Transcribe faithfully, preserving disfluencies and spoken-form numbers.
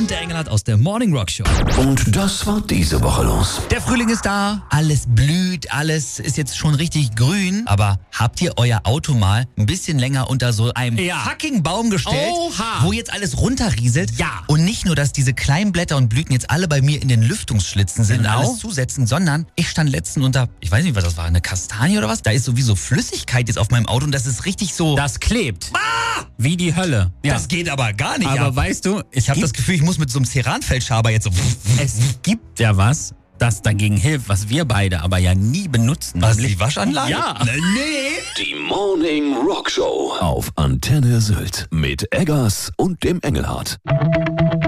und der Engelhardt aus der Morning Rock Show. Und das war diese Woche los. Der Frühling ist da, alles blüht, alles ist jetzt schon richtig grün. Aber habt ihr euer Auto mal ein bisschen länger unter so einem Ja. fucking Baum gestellt, Oha. wo jetzt alles runterrieselt? Ja. Und nicht nur, dass diese kleinen Blätter und Blüten jetzt alle bei mir in den Lüftungsschlitzen sind Genau. und alles zusetzen, sondern ich stand letztens unter, ich weiß nicht, was das war, eine Kastanie oder was? Da ist sowieso Flüssigkeit jetzt auf meinem Auto und das ist richtig so... Das klebt. Wie die Hölle. Ja. Das geht aber gar nicht. Aber ab. weißt du, es Ich habe das gibt, Gefühl, ich muss mit so einem Ceranfeldschaber jetzt so... es gibt ja was, das dagegen hilft, was wir beide aber ja nie benutzen. Was, Nämlich- die Waschanlage? Ja. Nee. Die Morning Rock Show auf Antenne Sylt mit Eggers und dem Engelhardt.